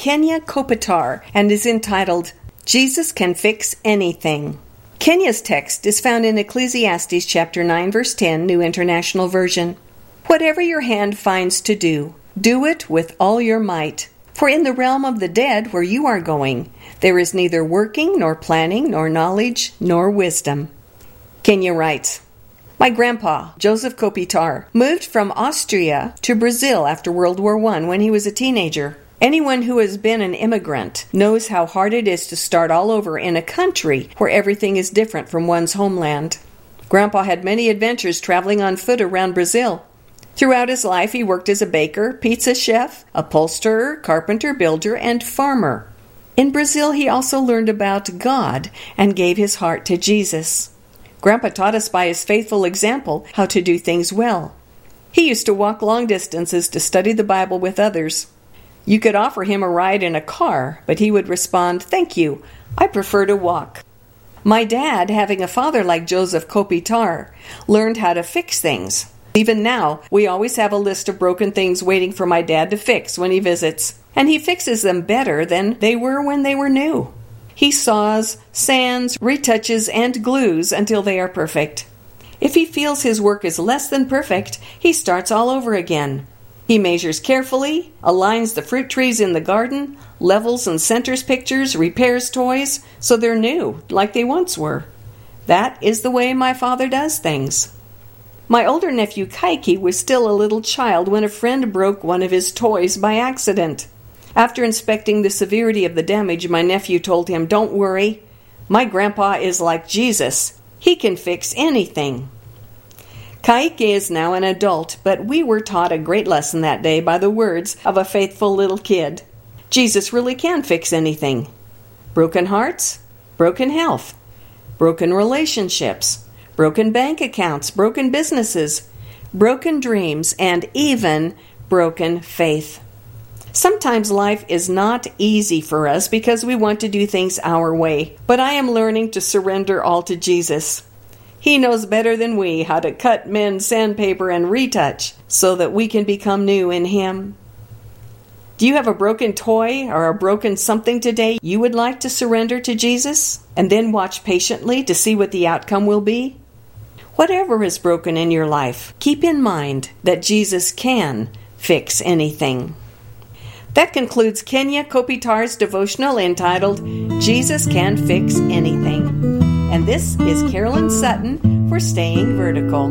Kenya Kopitar and is entitled, Jesus Can Fix Anything. Kenya's text is found in Ecclesiastes chapter 9, verse 10, New International Version. Whatever your hand finds to do, do it with all your might. For in the realm of the dead where you are going, there is neither working, nor planning, nor knowledge, nor wisdom. Kenya writes, my grandpa, Joseph Kopitar, moved from Austria to Brazil after World War I when he was a teenager. Anyone who has been an immigrant knows how hard it is to start all over in a country where everything is different from one's homeland. Grandpa had many adventures traveling on foot around Brazil. Throughout his life, he worked as a baker, pizza chef, upholsterer, carpenter, builder, and farmer. In Brazil, he also learned about God and gave his heart to Jesus. Grandpa taught us by his faithful example how to do things well. He used to walk long distances to study the Bible with others. You could offer him a ride in a car, but he would respond, thank you, I prefer to walk. My dad, having a father like Joseph Kopitar, learned how to fix things. Even now, we always have a list of broken things waiting for my dad to fix when he visits, and he fixes them better than they were when they were new. He saws, sands, retouches, and glues until they are perfect. If he feels his work is less than perfect, he starts all over again. He measures carefully, aligns the fruit trees in the garden, levels and centers pictures, repairs toys, so they're new, like they once were. That is the way my father does things. My older nephew Kaiki was still a little child when a friend broke one of his toys by accident. After inspecting the severity of the damage, my nephew told him, don't worry, my grandpa is like Jesus. He can fix anything. Kaike is now an adult, but we were taught a great lesson that day by the words of a faithful little kid. Jesus really can fix anything. Broken hearts, broken health, broken relationships, broken bank accounts, broken businesses, broken dreams, and even broken faith. Sometimes life is not easy for us because we want to do things our way, but I am learning to surrender all to Jesus. He knows better than we how to cut, mend, sandpaper, and retouch so that we can become new in Him. Do you have a broken toy or a broken something today you would like to surrender to Jesus and then watch patiently to see what the outcome will be? Whatever is broken in your life, keep in mind that Jesus can fix anything. That concludes Kenya Kopitar's devotional entitled, Jesus Can Fix Anything. And this is Carolyn Sutton for Staying Vertical.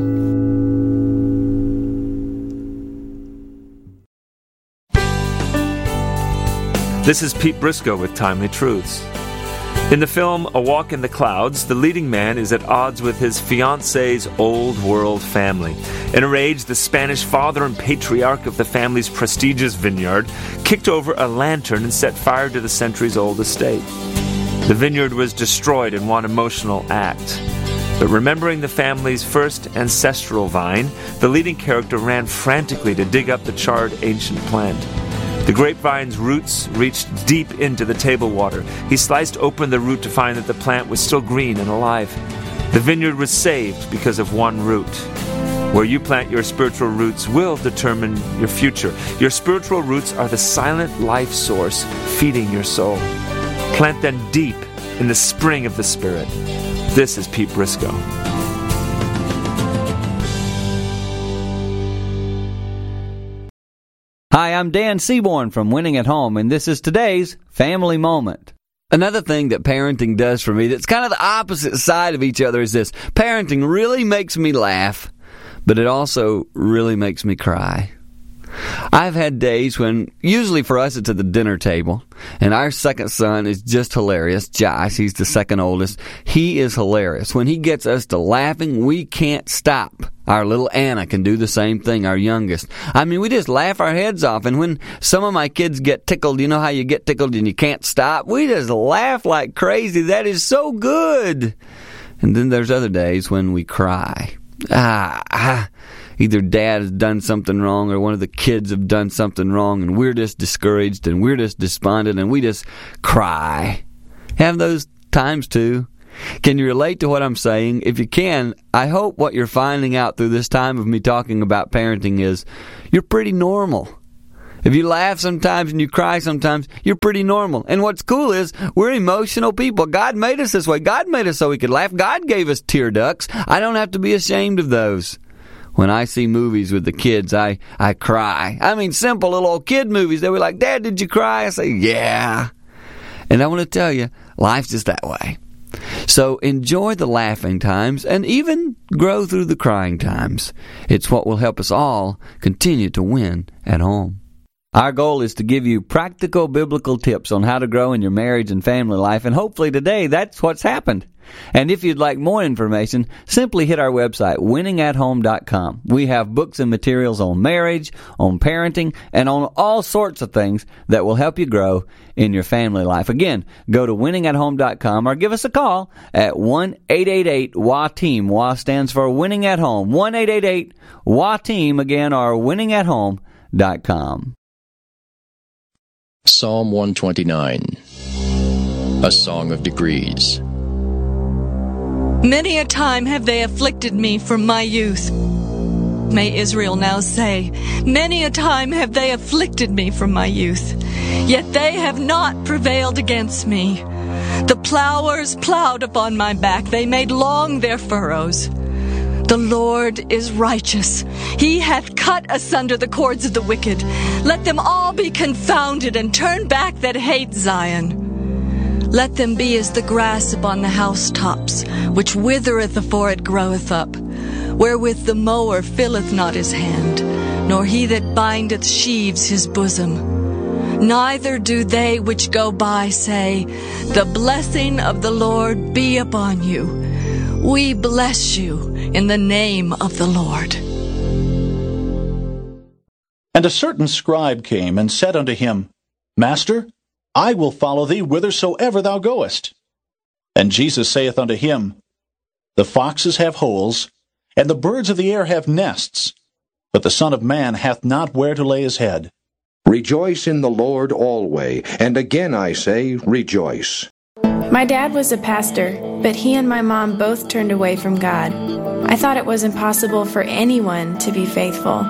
This is Pete Briscoe with Timely Truths. In the film A Walk in the Clouds, the leading man is at odds with his fiancée's old world family. In a rage, the Spanish father and patriarch of the family's prestigious vineyard kicked over a lantern and set fire to the centuries-old estate. The vineyard was destroyed in one emotional act. But remembering the family's first ancestral vine, the leading character ran frantically to dig up the charred ancient plant. The grapevine's roots reached deep into the table water. He sliced open the root to find that the plant was still green and alive. The vineyard was saved because of one root. Where you plant your spiritual roots will determine your future. Your spiritual roots are the silent life source feeding your soul. Plant them deep in the spring of the Spirit. This is Pete Briscoe. Hi, I'm Dan Seaborn from Winning at Home, and this is today's Family Moment. Another thing that parenting does for me that's kind of the opposite side of each other is this. Parenting really makes me laugh, but it also really makes me cry. I've had days when, usually for us, it's at the dinner table, and our second son is just hilarious. Josh, he's the second oldest. He is hilarious. When he gets us to laughing, we can't stop. Our little Anna can do the same thing, our youngest. I mean, we just laugh our heads off, and when some of my kids get tickled, you know how you get tickled and you can't stop? We just laugh like crazy. That is so good. And then there's other days when we cry. Either dad has done something wrong or one of the kids have done something wrong, and we're just discouraged and we're just despondent and we just cry. Have those times too? Can you relate to what I'm saying? If you can, I hope what you're finding out through this time of me talking about parenting is you're pretty normal. If you laugh sometimes and you cry sometimes, you're pretty normal. And what's cool is we're emotional people. God made us this way. God made us so we could laugh. God gave us tear ducts. I don't have to be ashamed of those. When I see movies with the kids, I cry. I mean, simple little old kid movies. They were like, "Dad, did you cry?" I say, "Yeah." And I want to tell you, life's just that way. So enjoy the laughing times and even grow through the crying times. It's what will help us all continue to win at home. Our goal is to give you practical biblical tips on how to grow in your marriage and family life, and hopefully today that's what's happened. And if you'd like more information, simply hit our website, winningathome.com. We have books and materials on marriage, on parenting, and on all sorts of things that will help you grow in your family life. Again, go to winningathome.com or give us a call at 1-888-WA-TEAM. WA stands for Winning at Home. 1-888-WA-TEAM, again, or winningathome.com. Psalm 129, a song of degrees. Many a time have they afflicted me from my youth. May Israel now say, many a time have they afflicted me from my youth, yet they have not prevailed against me. The plowers plowed upon my back, they made long their furrows. The Lord is righteous. He hath cut asunder the cords of the wicked. Let them all be confounded and turn back that hate Zion. Let them be as the grass upon the housetops, which withereth afore it groweth up, wherewith the mower filleth not his hand, nor he that bindeth sheaves his bosom. Neither do they which go by say, the blessing of the Lord be upon you. We bless you in the name of the Lord. And a certain scribe came and said unto him, Master, I will follow thee whithersoever thou goest. And Jesus saith unto him, The foxes have holes, and the birds of the air have nests, but the Son of Man hath not where to lay his head. Rejoice in the Lord always, and again I say, rejoice. My dad was a pastor, but he and my mom both turned away from God. I thought it was impossible for anyone to be faithful,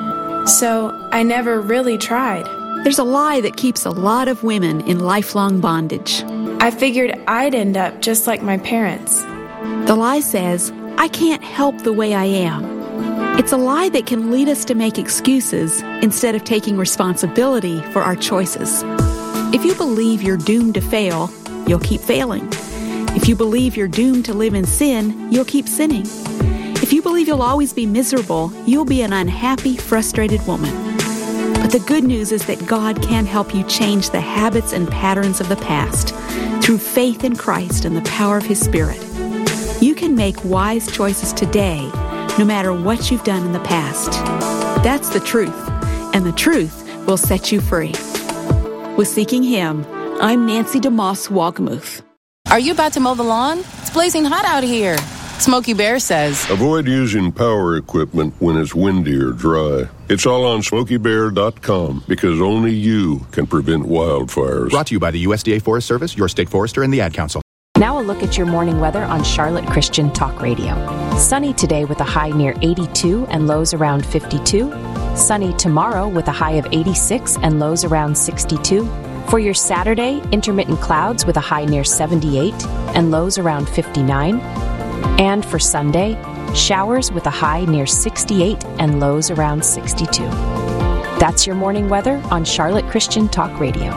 so I never really tried. There's a lie that keeps a lot of women in lifelong bondage. I figured I'd end up just like my parents. The lie says, I can't help the way I am. It's a lie that can lead us to make excuses instead of taking responsibility for our choices. If you believe you're doomed to fail, you'll keep failing. If you believe you're doomed to live in sin, you'll keep sinning. If you believe you'll always be miserable, you'll be an unhappy, frustrated woman. But the good news is that God can help you change the habits and patterns of the past through faith in Christ and the power of His Spirit. You can make wise choices today, no matter what you've done in the past. That's the truth, and the truth will set you free. With Seeking Him, I'm Nancy DeMoss Wogmuth. Are you about to mow the lawn? It's blazing hot out here. Smokey Bear says, avoid using power equipment when it's windy or dry. It's all on SmokeyBear.com because only you can prevent wildfires. Brought to you by the USDA Forest Service, your state forester, and the Ad Council. Now a look at your morning weather on Charlotte Christian Talk Radio. Sunny today with a high near 82 and lows around 52. Sunny tomorrow with a high of 86 and lows around 62. For your Saturday, intermittent clouds with a high near 78 and lows around 59. And for Sunday, showers with a high near 68 and lows around 62. That's your morning weather on Charlotte Christian Talk Radio.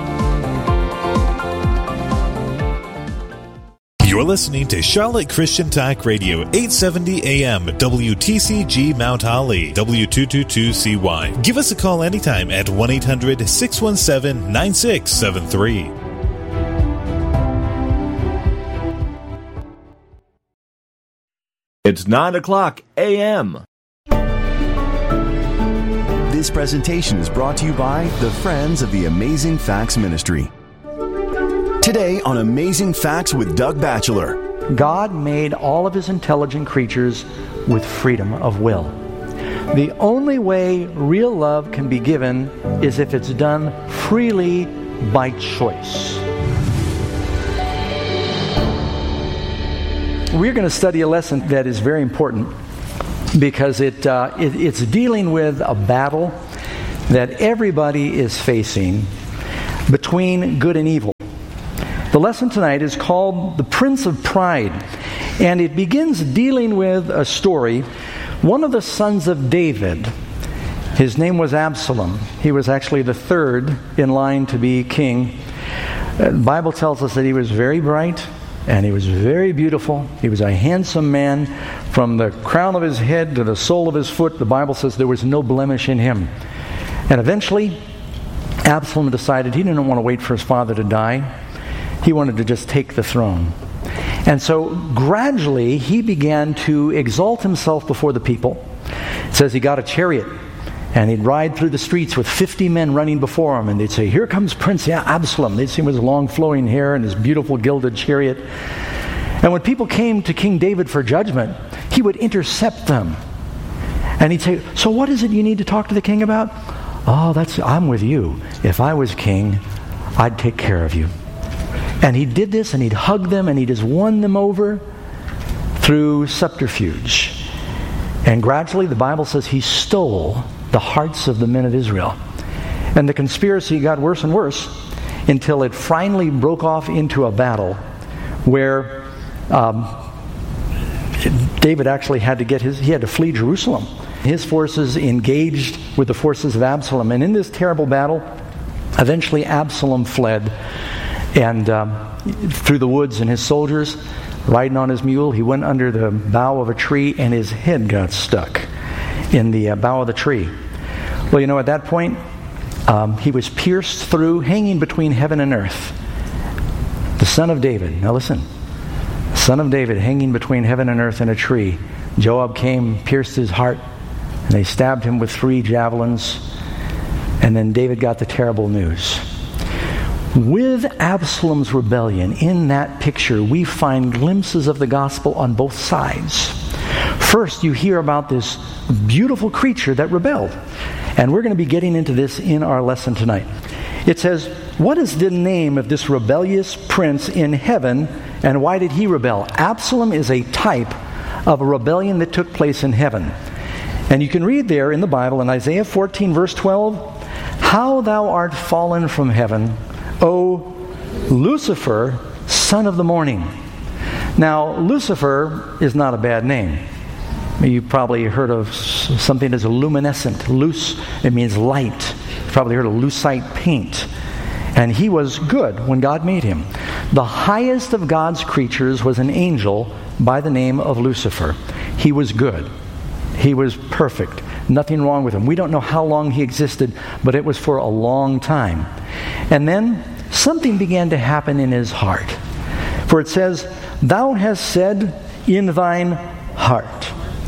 You're listening to Charlotte Christian Talk Radio, 870 AM, WTCG Mount Holly, W222CY. Give us a call anytime at 1-800-617-9673. It's 9 o'clock a.m. This presentation is brought to you by the Friends of the Amazing Facts Ministry. Today on Amazing Facts with Doug Batchelor. God made all of His intelligent creatures with freedom of will. The only way real love can be given is if it's done freely by choice. We're going to study a lesson that is very important because it's dealing with a battle that everybody is facing between good and evil. The lesson tonight is called The Prince of Pride, and it begins dealing with a story. One of the sons of David, his name was Absalom. He was actually the third in line to be king. The Bible tells us that he was very bright and he was very beautiful. He was a handsome man. From the crown of his head to the sole of his foot, the Bible says there was no blemish in him. And eventually, Absalom decided he didn't want to wait for his father to die. He wanted to just take the throne. And so gradually he began to exalt himself before the people. It says he got a chariot and he'd ride through the streets with 50 men running before him, and they'd say, "Here comes Prince Absalom." They'd see him with his long flowing hair and his beautiful gilded chariot. And when people came to King David for judgment, he would intercept them. And he'd say, "So what is it you need to talk to the king about?" "Oh, I'm with you. If I was king, I'd take care of you." And he did this, and he'd hug them, and he just won them over through subterfuge. And gradually, the Bible says he stole the hearts of the men of Israel. And the conspiracy got worse and worse until it finally broke off into a battle where David actually had to flee Jerusalem. His forces engaged with the forces of Absalom. And in this terrible battle, eventually Absalom fled and through the woods, and his soldiers, riding on his mule, he went under the bough of a tree and his head got stuck in the bough of the tree. Well, at that point, he was pierced through, hanging between heaven and earth. The son of David. Now listen. Son of David hanging between heaven and earth in a tree. Joab came, pierced his heart, and they stabbed him with 3 javelins. And then David got the terrible news. With Absalom's rebellion, in that picture, we find glimpses of the gospel on both sides. First, you hear about this beautiful creature that rebelled. And we're going to be getting into this in our lesson tonight. It says, what is the name of this rebellious prince in heaven, and why did he rebel? Absalom is a type of a rebellion that took place in heaven. And you can read there in the Bible, in Isaiah 14, verse 12, "How thou art fallen from heaven, O Lucifer, son of the morning." Now, Lucifer is not a bad name. You've probably heard of something as a luminescent. Luce, it means light. You've probably heard of lucite paint. And he was good when God made him. The highest of God's creatures was an angel by the name of Lucifer. He was good. He was perfect. Nothing wrong with him. We don't know how long he existed, but it was for a long time. And then something began to happen in his heart. For it says, "Thou hast said in thine heart,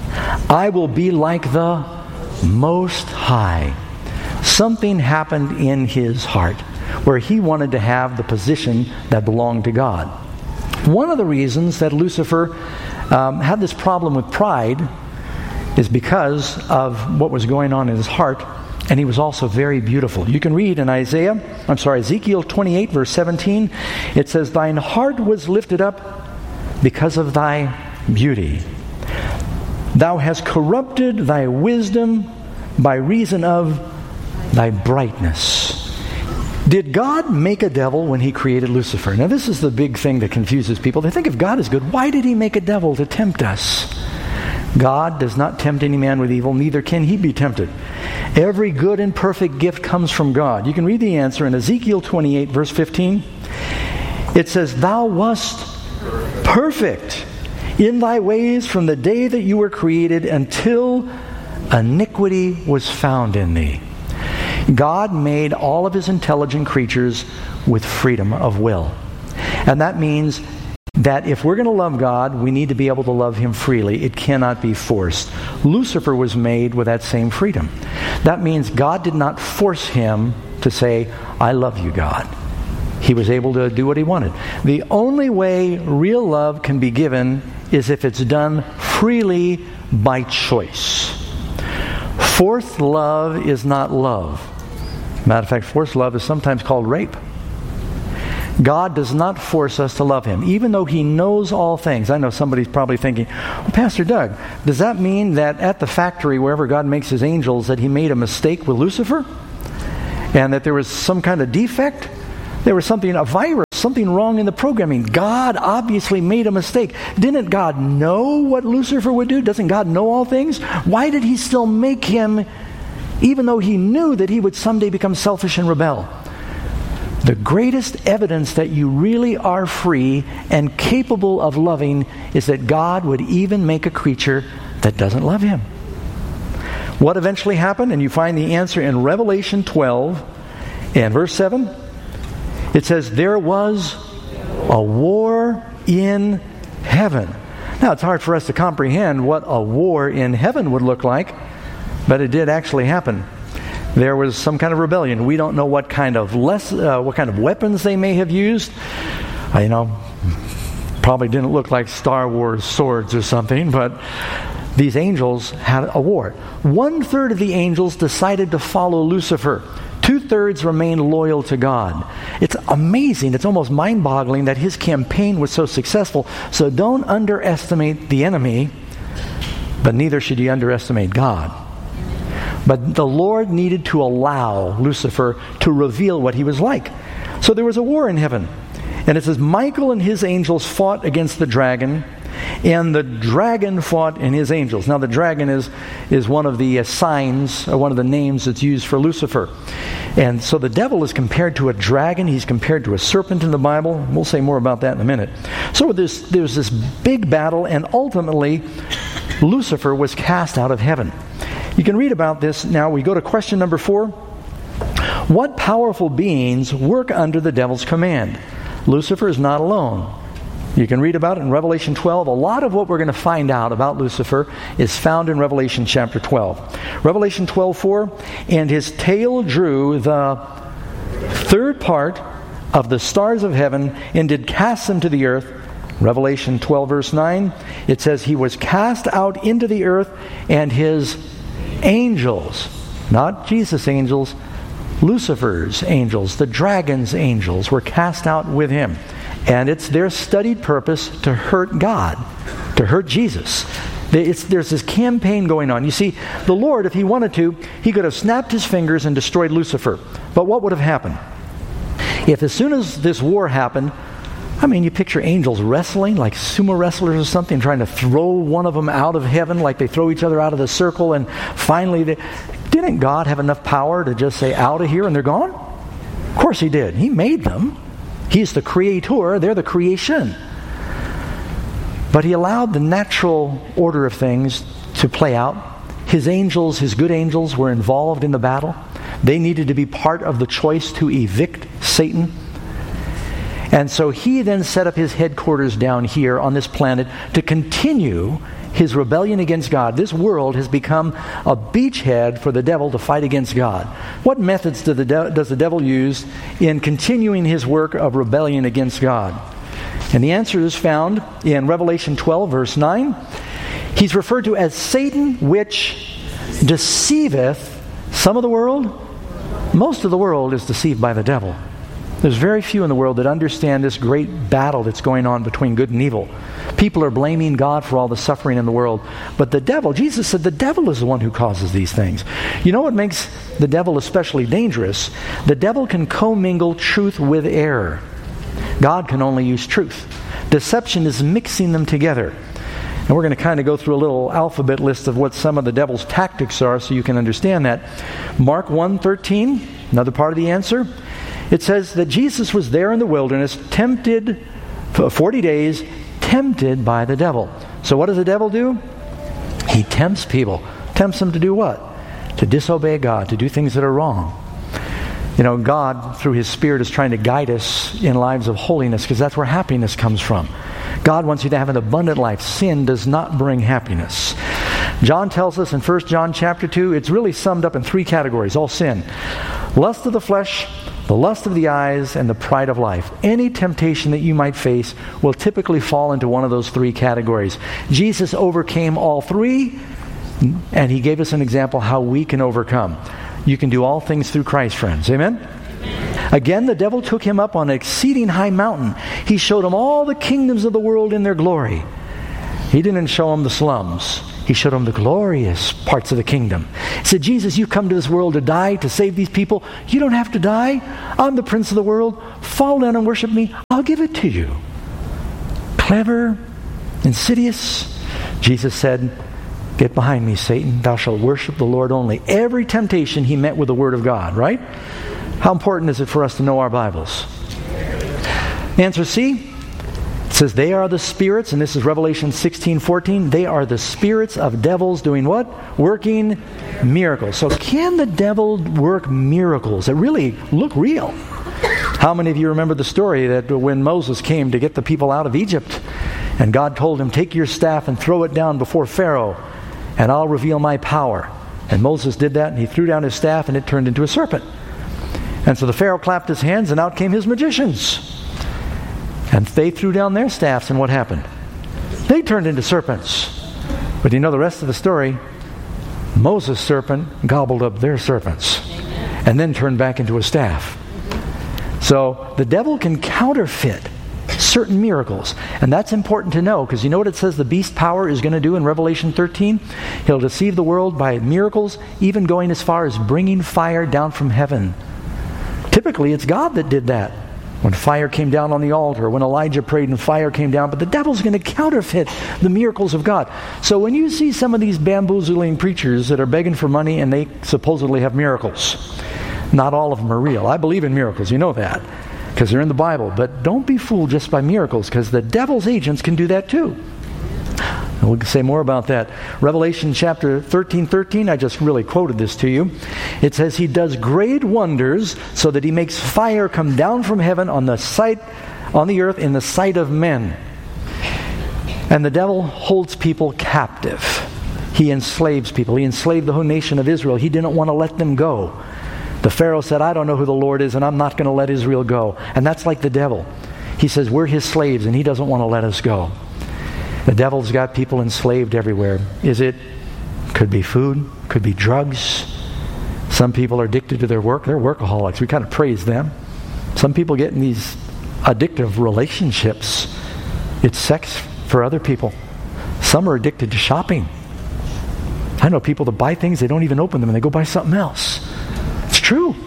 I will be like the Most High." Something happened in his heart where he wanted to have the position that belonged to God. One of the reasons that Lucifer had this problem with pride is because of what was going on in his heart, and he was also very beautiful. You can read in Ezekiel 28, verse 17, it says, "Thine heart was lifted up because of thy beauty. Thou hast corrupted thy wisdom by reason of thy brightness." Did God make a devil when he created Lucifer? Now this is the big thing that confuses people. They think if God is good, why did he make a devil to tempt us? God does not tempt any man with evil, neither can he be tempted. Every good and perfect gift comes from God. You can read the answer in Ezekiel 28, verse 15. It says, "Thou wast perfect in thy ways from the day that you were created until iniquity was found in thee." God made all of his intelligent creatures with freedom of will. And that means that if we're going to love God, we need to be able to love him freely. It cannot be forced. Lucifer was made with that same freedom. That means God did not force him to say, "I love you, God." He was able to do what he wanted. The only way real love can be given is if it's done freely by choice. Forced love is not love. Matter of fact, forced love is sometimes called rape. God does not force us to love him, even though he knows all things. I know somebody's probably thinking, well, Pastor Doug, does that mean that at the factory, wherever God makes his angels, that he made a mistake with Lucifer? and that there was some kind of defect. There was a virus, something wrong in the programming. God obviously made a mistake. Didn't God know what Lucifer would do? Doesn't God know all things? Why did he still make him, even though he knew that he would someday become selfish and rebel? The greatest evidence that you really are free and capable of loving is that God would even make a creature that doesn't love him. What eventually happened? And you find the answer in Revelation 12 and verse 7. It says, there was a war in heaven. Now, it's hard for us to comprehend what a war in heaven would look like, but it did actually happen. There was some kind of rebellion. We don't know what kind of weapons they may have used. Probably didn't look like Star Wars swords or something, but these angels had a war. 1/3 of the angels decided to follow Lucifer. 2/3 remained loyal to God. It's amazing. It's almost mind-boggling that his campaign was so successful. So don't underestimate the enemy, but neither should you underestimate God. But the Lord needed to allow Lucifer to reveal what he was like. So there was a war in heaven. And it says, Michael and his angels fought against the dragon, and the dragon fought and his angels. Now the dragon is one of the signs, one of the names that's used for Lucifer. And so the devil is compared to a dragon. He's compared to a serpent in the Bible. We'll say more about that in a minute. So there's this big battle, and ultimately Lucifer was cast out of heaven. You can read about this. Now we go to question number 4. What powerful beings work under the devil's command? Lucifer is not alone. You can read about it in Revelation 12. A lot of what we're going to find out about Lucifer is found in Revelation chapter 12. Revelation 12:4, and his tail drew the 1/3 part of the stars of heaven and did cast them to the earth. Revelation 12 verse 9, it says he was cast out into the earth, and his angels, not Jesus' angels, Lucifer's angels, the dragon's angels, were cast out with him. And it's their studied purpose to hurt God, to hurt Jesus. There's this campaign going on. You see, the Lord, if he wanted to, he could have snapped his fingers and destroyed Lucifer. But what would have happened? If as soon as this war happened, you picture angels wrestling, like sumo wrestlers or something, trying to throw one of them out of heaven, like they throw each other out of the circle, and finally, didn't God have enough power to just say, out of here, and they're gone? Of course he did. He made them. He's the creator, they're the creation. But he allowed the natural order of things to play out. His angels, his good angels, were involved in the battle. They needed to be part of the choice to evict Satan. And so he then set up his headquarters down here on this planet to continue his rebellion against God. This world has become a beachhead for the devil to fight against God. What methods does the devil use in continuing his work of rebellion against God? And the answer is found in Revelation 12, verse 9. He's referred to as Satan, which deceiveth some of the world. Most of the world is deceived by the devil. There's very few in the world that understand this great battle that's going on between good and evil. People are blaming God for all the suffering in the world. But the devil, Jesus said the devil is the one who causes these things. You know what makes the devil especially dangerous? The devil can commingle truth with error. God can only use truth. Deception is mixing them together. And we're going to kind of go through a little alphabet list of what some of the devil's tactics are so you can understand that. Mark 1:13, another part of the answer. It says that Jesus was there in the wilderness, tempted for 40 days, tempted by the devil. So what does the devil do? He tempts people. Tempts them to do what? To disobey God, to do things that are wrong. God, through his Spirit, is trying to guide us in lives of holiness, because that's where happiness comes from. God wants you to have an abundant life. Sin does not bring happiness. John tells us in 1 John chapter 2, it's really summed up in 3 categories, all sin. Lust of the flesh, the lust of the eyes, and the pride of life. Any temptation that you might face will typically fall into one of those 3 categories. Jesus overcame all 3, and he gave us an example how we can overcome. You can do all things through Christ, friends. Amen? Again, the devil took him up on an exceeding high mountain. He showed him all the kingdoms of the world in their glory. He didn't show him the slums. He showed them the glorious parts of the kingdom. He said, Jesus, you come to this world to die, to save these people. You don't have to die. I'm the prince of the world. Fall down and worship me. I'll give it to you. Clever, insidious. Jesus said, get behind me, Satan. Thou shalt worship the Lord only. Every temptation he met with the Word of God, right? How important is it for us to know our Bibles? Answer C. It says they are the spirits, and this is Revelation 16:14. They are the spirits of devils doing what? Working miracles. So can the devil work miracles that really look real? How many of you remember the story that when Moses came to get the people out of Egypt, and God told him, take your staff and throw it down before Pharaoh, and I'll reveal my power. And Moses did that, and he threw down his staff, and it turned into a serpent. And so the Pharaoh clapped his hands, and out came his magicians. And they threw down their staffs, and what happened? They turned into serpents. But you know the rest of the story? Moses' serpent gobbled up their serpents and then turned back into a staff. So the devil can counterfeit certain miracles. And that's important to know, because you know what it says the beast power is going to do in Revelation 13? He'll deceive the world by miracles, even going as far as bringing fire down from heaven. Typically, it's God that did that. When fire came down on the altar, when Elijah prayed and fire came down, but the devil's going to counterfeit the miracles of God. So when you see some of these bamboozling preachers that are begging for money and they supposedly have miracles, not all of them are real. I believe in miracles, you know that, because they're in the Bible. But don't be fooled just by miracles, because the devil's agents can do that too. And we'll say more about that. Revelation chapter 13:13, I just really quoted this to you. It says, he does great wonders so that he makes fire come down from heaven on the earth in the sight of men. And the devil holds people captive. He enslaves people. He enslaved the whole nation of Israel. He didn't want to let them go. The Pharaoh said, I don't know who the Lord is, and I'm not going to let Israel go. And that's like the devil. He says, we're his slaves, and he doesn't want to let us go. The devil's got people enslaved everywhere. Could be food, could be drugs. Some people are addicted to their work. They're workaholics. We kind of praise them. Some people get in these addictive relationships. It's sex for other people. Some are addicted to shopping. I know people that buy things, they don't even open them, and they go buy something else. It's true.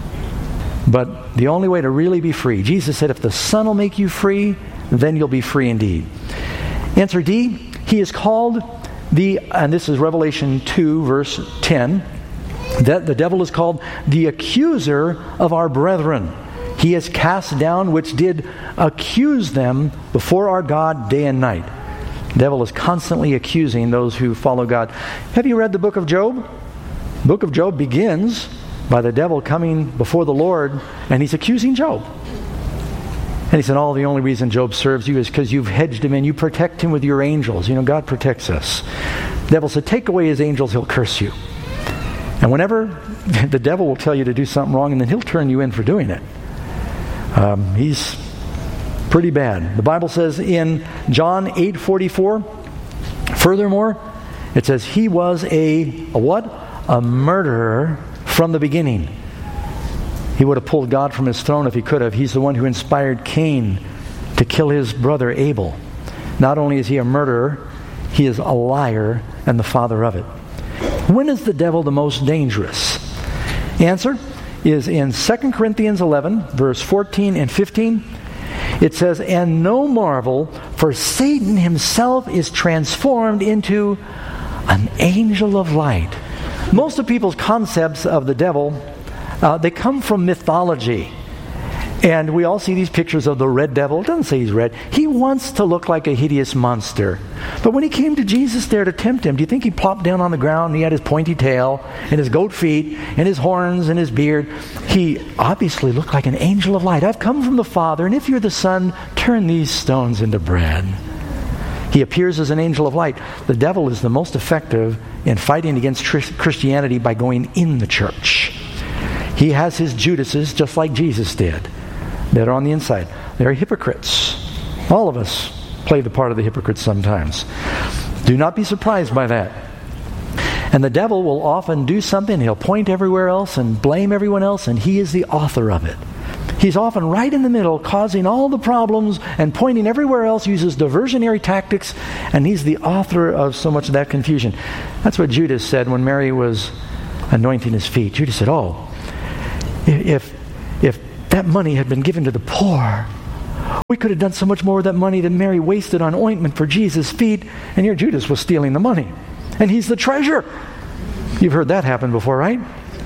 But the only way to really be free, Jesus said, if the Son will make you free, then you'll be free indeed. Answer D, he is called and this is Revelation 2, verse 10, that the devil is called the accuser of our brethren. He is cast down, which did accuse them before our God day and night. The devil is constantly accusing those who follow God. Have you read the book of Job? The book of Job begins by the devil coming before the Lord, and he's accusing Job. And he said, the only reason Job serves you is because you've hedged him in. You protect him with your angels. You know, God protects us. The devil said, take away his angels, he'll curse you. And whenever the devil will tell you to do something wrong, and then he'll turn you in for doing it. He's pretty bad. The Bible says in John 8:44, furthermore, it says he was a what? A murderer from the beginning. He would have pulled God from his throne if he could have. He's the one who inspired Cain to kill his brother Abel. Not only is he a murderer, he is a liar and the father of it. When is the devil the most dangerous? Answer is in 2 Corinthians 11, verse 14 and 15. It says, and no marvel, for Satan himself is transformed into an angel of light. Most of people's concepts of the devil, they come from mythology. And we all see these pictures of the red devil. It doesn't say he's red. He wants to look like a hideous monster. But when he came to Jesus there to tempt him, do you think he plopped down on the ground and he had his pointy tail and his goat feet and his horns and his beard? He obviously looked like an angel of light. I've come from the Father, and if you're the Son, turn these stones into bread. He appears as an angel of light. The devil is the most effective in fighting against Christianity by going in the church. He has his Judases, just like Jesus did, that are on the inside. They're hypocrites. All of us play the part of the hypocrites sometimes. Do not be surprised by that. And the devil will often do something, he'll point everywhere else and blame everyone else, and he is the author of it. He's often right in the middle, causing all the problems and pointing everywhere else, uses diversionary tactics, and he's the author of so much of that confusion. That's what Judas said when Mary was anointing his feet. Judas said, "Oh, if that money had been given to the poor, we could have done so much more with that money than Mary wasted on ointment for Jesus' feet." And here Judas was stealing the money. And he's the treasurer. You've heard that happen before, right?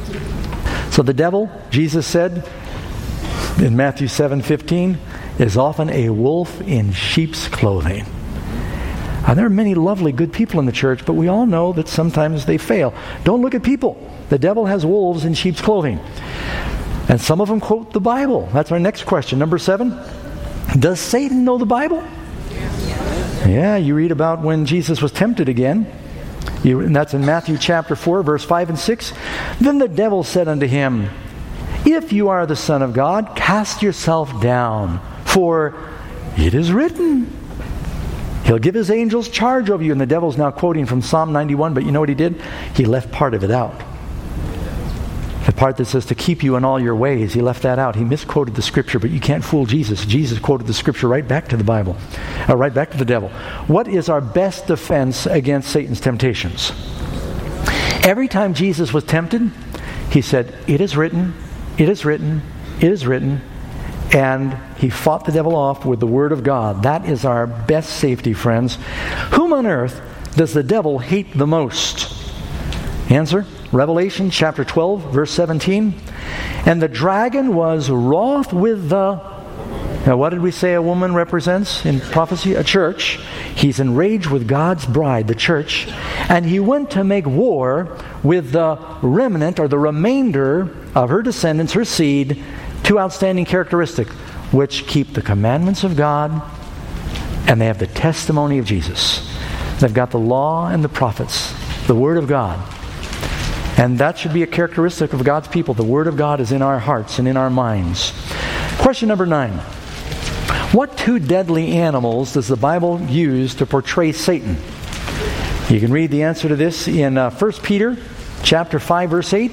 So the devil, Jesus said in Matthew 7:15, is often a wolf in sheep's clothing. There are many lovely, good people in the church, but we all know that sometimes they fail. Don't look at people. The devil has wolves in sheep's clothing. And some of them quote the Bible. That's our next question. Number 7. Does Satan know the Bible? Yeah, you read about when Jesus was tempted again. And that's in Matthew chapter 4, verse 5 and 6. Then the devil said unto him, "If you are the Son of God, cast yourself down, for it is written, He'll give His angels charge over you." And the devil's now quoting from Psalm 91, but you know what he did? He left part of it out. The part that says to keep you in all your ways, he left that out. He misquoted the scripture, but you can't fool Jesus. Jesus quoted the scripture right back to the Bible, right back to the devil. What is our best defense against Satan's temptations? Every time Jesus was tempted, he said, "It is written, it is written, it is written," and he fought the devil off with the Word of God. That is our best safety, friends. Whom on earth does the devil hate the most? Answer, Revelation chapter 12, verse 17. And the dragon was wroth with the... Now what did we say a woman represents in prophecy? A church. He's enraged with God's bride, the church. And he went to make war with the remnant or the remainder of her descendants, her seed. Two outstanding characteristics, which keep the commandments of God and they have the testimony of Jesus. They've got the law and the prophets, the Word of God. And that should be a characteristic of God's people. The Word of God is in our hearts and in our minds. Question number 9. What two deadly animals does the Bible use to portray Satan? You can read the answer to this in 1 Peter chapter 5, verse 8.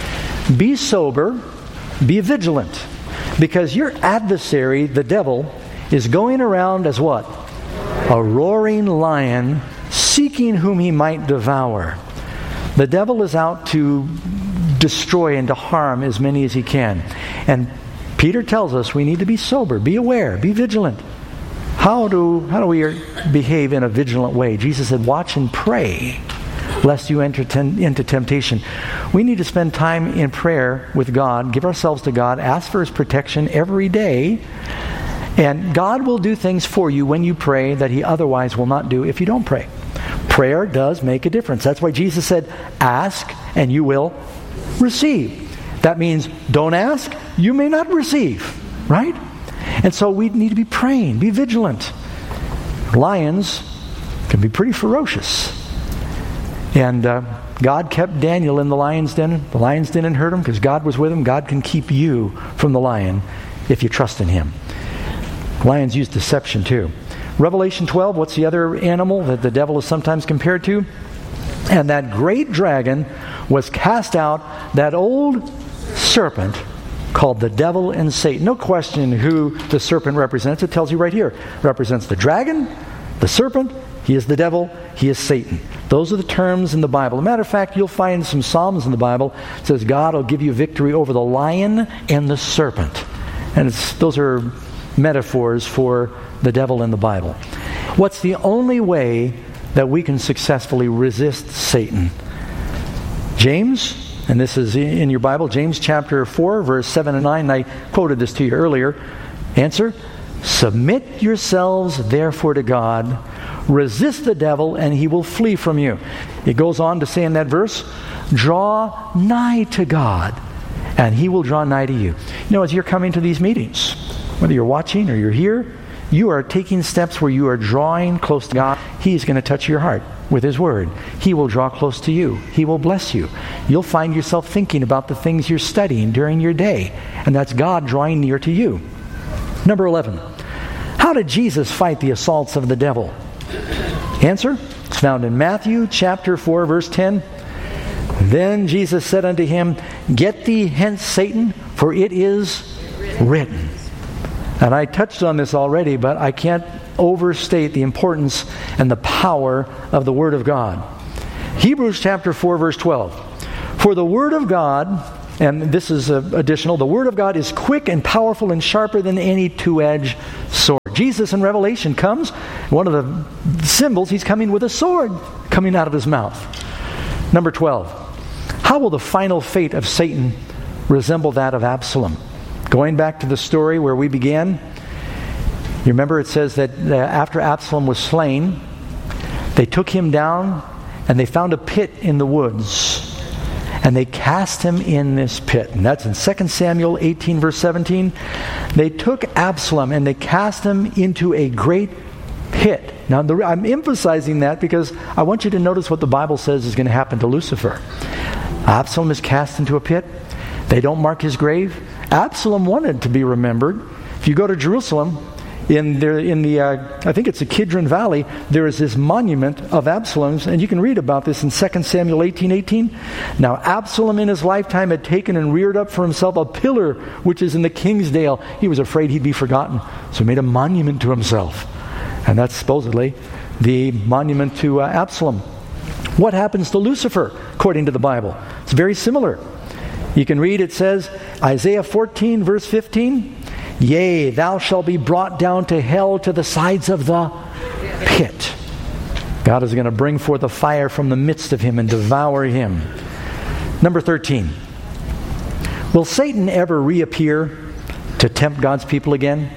Be sober, be vigilant, because your adversary, the devil, is going around as what? A roaring lion, seeking whom he might devour. The devil is out to destroy and to harm as many as he can. And Peter tells us we need to be sober, be aware, be vigilant. How do we behave in a vigilant way? Jesus said, watch and pray, lest you enter into temptation. We need to spend time in prayer with God, give ourselves to God, ask for His protection every day. And God will do things for you when you pray that He otherwise will not do if you don't pray. Prayer does make a difference. That's why Jesus said, ask and you will receive. That means don't ask, you may not receive. Right? And so we need to be praying, be vigilant. Lions can be pretty ferocious. And God kept Daniel in the lion's den. The lions didn't hurt him because God was with him. God can keep you from the lion if you trust in Him. Lions use deception too. Revelation 12, what's the other animal that the devil is sometimes compared to? And that great dragon was cast out, that old serpent called the devil and Satan. No question who the serpent represents. It tells you right here. It represents the dragon, the serpent. He is the devil. He is Satan. Those are the terms in the Bible. As a matter of fact, you'll find some Psalms in the Bible that says God will give you victory over the lion and the serpent. And those are metaphors for the devil in the Bible. What's the only way that we can successfully resist Satan? James, and this is in your Bible, James chapter 4, verse 7 and 9. I quoted this to you earlier. Answer, submit yourselves therefore to God, resist the devil, and he will flee from you. It goes on to say in that verse, draw nigh to God, and He will draw nigh to you. You know, as you're coming to these meetings, whether you're watching or you're here, you are taking steps where you are drawing close to God. He's going to touch your heart with His Word. He will draw close to you. He will bless you. You'll find yourself thinking about the things you're studying during your day, and that's God drawing near to you. Number 11. How did Jesus fight the assaults of the devil? Answer, it's found in Matthew chapter 4, verse 10. Then Jesus said unto him, get thee hence, Satan, for it is written. And I touched on this already, but I can't overstate the importance and the power of the Word of God. Hebrews chapter 4, verse 12. For the Word of God, and this is additional, the Word of God is quick and powerful and sharper than any two-edged sword. Jesus in Revelation comes, one of the symbols, he's coming with a sword coming out of his mouth. Number 12. How will the final fate of Satan resemble that of Absalom? Going back to the story where we began, you remember it says that after Absalom was slain, they took him down and they found a pit in the woods. And they cast him in this pit. And that's in 2 Samuel 18, verse 17. They took Absalom and they cast him into a great pit. Now, I'm emphasizing that because I want you to notice what the Bible says is going to happen to Lucifer. Absalom is cast into a pit. They don't mark his grave. Absalom wanted to be remembered. If you go to Jerusalem, in the I think it's the Kidron Valley, there is this monument of Absalom's, and you can read about this in 2 Samuel 18:18. Now Absalom in his lifetime had taken and reared up for himself a pillar which is in the king's dale. He was afraid he'd be forgotten, so he made a monument to himself. And that's supposedly the monument to Absalom. What happens to Lucifer, according to the Bible? It's very similar. You can read, it says, Isaiah 14, verse 15, Yea, thou shalt be brought down to hell, to the sides of the pit. God is going to bring forth a fire from the midst of him and devour him. Number 13. Will Satan ever reappear to tempt God's people again?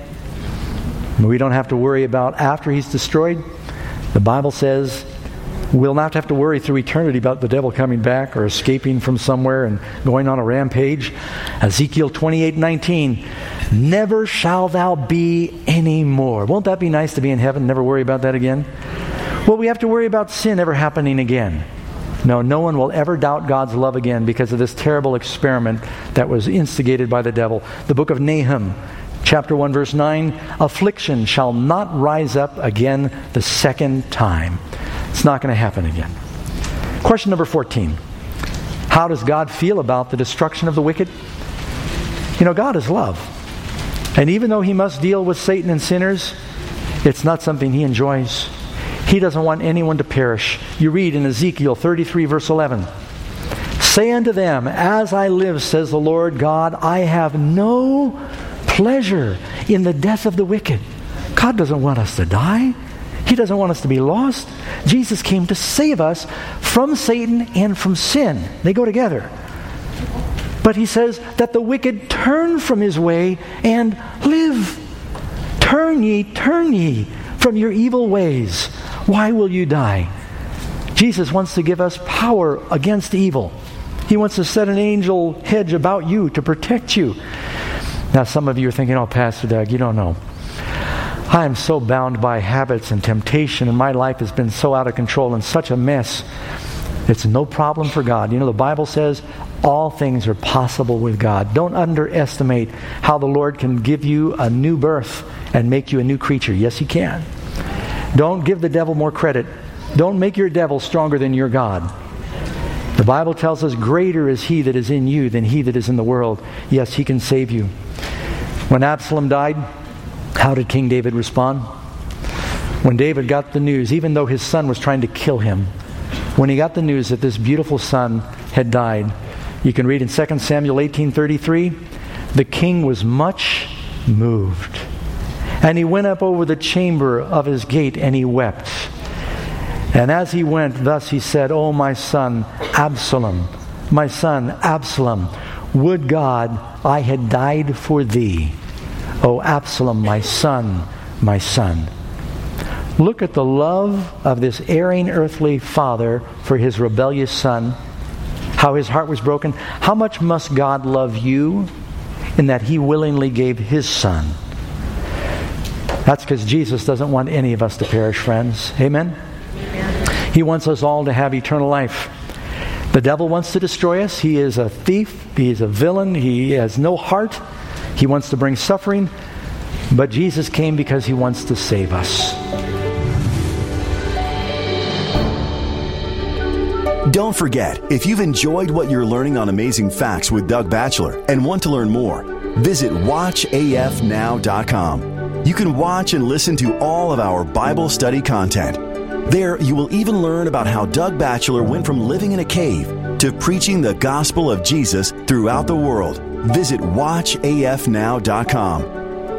We don't have to worry about after he's destroyed. The Bible says we'll not have to worry through eternity about the devil coming back or escaping from somewhere and going on a rampage. Ezekiel 28:19. Never shall thou be any more. Won't that be nice to be in heaven, never worry about that again? Well, we have to worry about sin ever happening again. No one will ever doubt God's love again because of this terrible experiment that was instigated by the devil. The book of Nahum, chapter 1, verse 9, affliction shall not rise up again the second time. It's not going to happen again. Question number 14. How does God feel about the destruction of the wicked? You know, God is love. And even though he must deal with Satan and sinners, it's not something he enjoys. He doesn't want anyone to perish. You read in Ezekiel 33, verse 11, Say unto them, As I live, says the Lord God, I have no pleasure in the death of the wicked. God doesn't want us to die. He doesn't want us to be lost. Jesus came to save us from Satan and from sin. They go together. But he says that the wicked turn from his way and live. Turn ye from your evil ways. Why will you die? Jesus wants to give us power against evil. He wants to set an angel hedge about you to protect you. Now some of you are thinking, oh, Pastor Doug, you don't know. I am so bound by habits and temptation, and my life has been so out of control and such a mess. It's no problem for God. You know, the Bible says all things are possible with God. Don't underestimate how the Lord can give you a new birth and make you a new creature. Yes, he can. Don't give the devil more credit. Don't make your devil stronger than your God. The Bible tells us greater is he that is in you than he that is in the world. Yes, he can save you. When Absalom died, how did King David respond? When David got the news, even though his son was trying to kill him, when he got the news that this beautiful son had died, you can read in 2 Samuel 18:33, the king was much moved. And he went up over the chamber of his gate and he wept. And as he went, thus he said, O my son Absalom, my son Absalom, would God I had died for thee. O Absalom, my son, my son. Look at the love of this erring earthly father for his rebellious son, how his heart was broken. How much must God love you in that he willingly gave his son? That's because Jesus doesn't want any of us to perish, friends. Amen? He wants us all to have eternal life. The devil wants to destroy us. He is a thief. He is a villain. He has no heart. He wants to bring suffering. But Jesus came because he wants to save us. Don't forget, if you've enjoyed what you're learning on Amazing Facts with Doug Batchelor and want to learn more, Visit WatchAFNow.com. You can watch and listen to all of our Bible study content. There, you will even learn about how Doug Batchelor went from living in a cave to preaching the gospel of Jesus throughout the world. Visit WatchAFNow.com.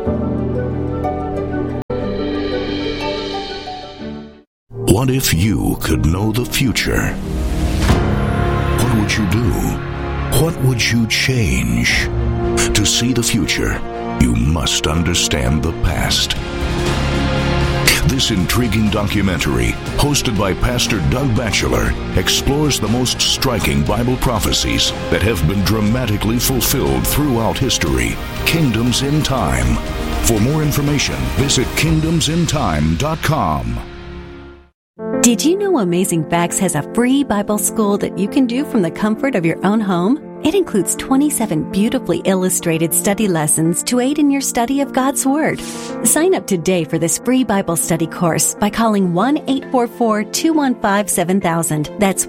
What if you could know the future? What would you do? What would you change? To see the future, you must understand the past. This intriguing documentary, hosted by Pastor Doug Batchelor, explores the most striking Bible prophecies that have been dramatically fulfilled throughout history. Kingdoms in Time. For more information, visit kingdomsintime.com. Did you know Amazing Facts has a free Bible school that you can do from the comfort of your own home? It includes 27 beautifully illustrated study lessons to aid in your study of God's Word. Sign up today for this free Bible study course by calling 1-844-215-7000. That's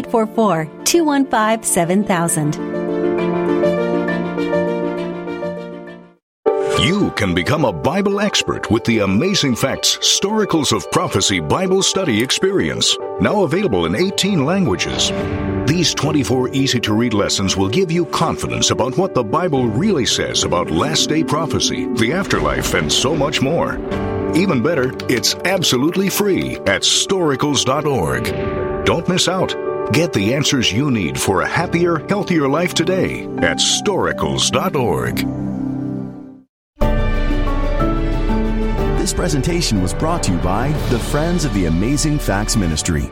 1-844-215-7000. You can become a Bible expert with the Amazing Facts Storicals of Prophecy Bible Study Experience, now available in 18 languages. These 24 easy-to-read lessons will give you confidence about what the Bible really says about last-day prophecy, the afterlife, and so much more. Even better, it's absolutely free at storicals.org. Don't miss out. Get the answers you need for a happier, healthier life today at storicals.org. This presentation was brought to you by the Friends of the Amazing Facts Ministry.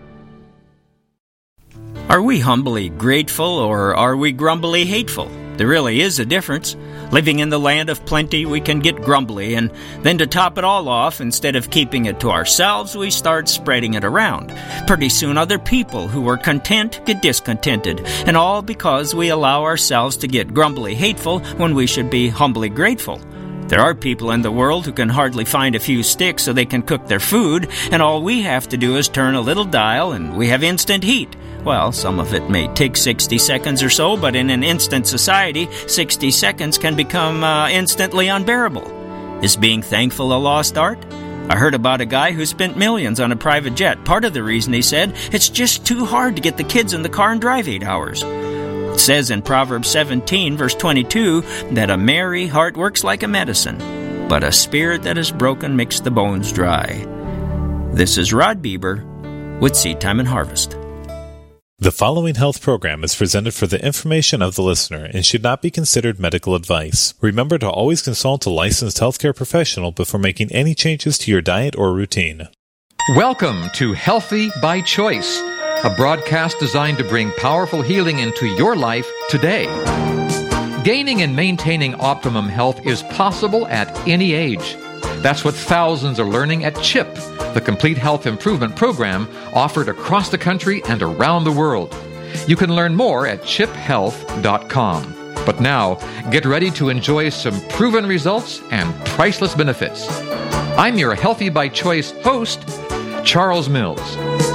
Are we humbly grateful or are we grumbly hateful? There really is a difference. Living in the land of plenty, we can get grumbly, and then to top it all off, instead of keeping it to ourselves, we start spreading it around. Pretty soon other people who were content get discontented, and all because we allow ourselves to get grumbly hateful when we should be humbly grateful. There are people in the world who can hardly find a few sticks so they can cook their food, and all we have to do is turn a little dial and we have instant heat. Well, some of it may take 60 seconds or so, but in an instant society, 60 seconds can become instantly unbearable. Is being thankful a lost art? I heard about a guy who spent millions on a private jet. Part of the reason, he said, it's just too hard to get the kids in the car and drive 8 hours. It says in Proverbs 17, verse 22, that a merry heart works like a medicine, but a spirit that is broken makes the bones dry. This is Rod Bieber with Seed Time and Harvest. The following health program is presented for the information of the listener and should not be considered medical advice. Remember to always consult a licensed healthcare professional before making any changes to your diet or routine. Welcome to Healthy by Choice, a broadcast designed to bring powerful healing into your life today. Gaining and maintaining optimum health is possible at any age. That's what thousands are learning at CHIP, the Complete Health Improvement Program offered across the country and around the world. You can learn more at chiphealth.com. But now, get ready to enjoy some proven results and priceless benefits. I'm your Healthy by Choice host, Charles Mills.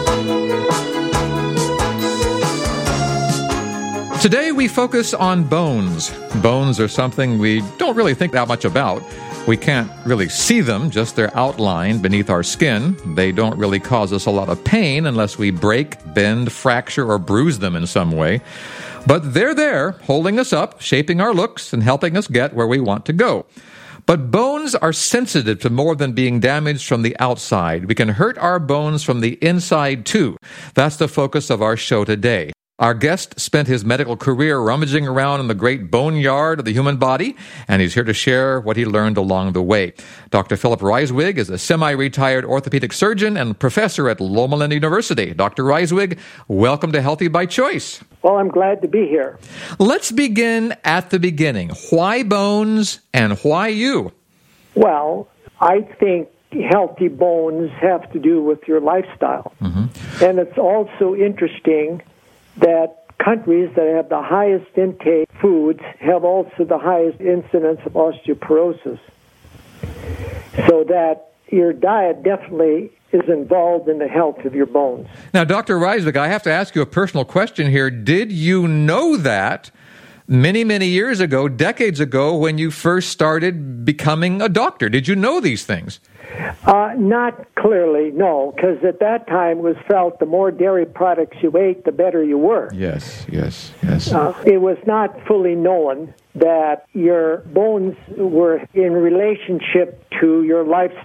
Today we focus on bones. Bones are something we don't really think that much about. We can't really see them, just they're outlined beneath our skin. They don't really cause us a lot of pain unless we break, bend, fracture, or bruise them in some way. But they're there, holding us up, shaping our looks, and helping us get where we want to go. But bones are sensitive to more than being damaged from the outside. We can hurt our bones from the inside, too. That's the focus of our show today. Our guest spent his medical career rummaging around in the great boneyard of the human body, and he's here to share what he learned along the way. Dr. Philip Reiswig is a semi-retired orthopedic surgeon and professor at Loma Linda University. Dr. Reiswig, welcome to Healthy by Choice. Well, I'm glad to be here. Let's begin at the beginning. Why bones and why you? Well, I think healthy bones have to do with your lifestyle. Mm-hmm. And it's also interesting that countries that have the highest intake foods have also the highest incidence of osteoporosis. So that your diet definitely is involved in the health of your bones. Now, Dr. Reiswig, I have to ask you a personal question here. Did you know that many, many years ago, decades ago, when you first started becoming a doctor. Did you know these things? Not clearly, no, because at that time it was felt the more dairy products you ate, the better you were. Yes. It was not fully known that your bones were in relationship to your lifestyle.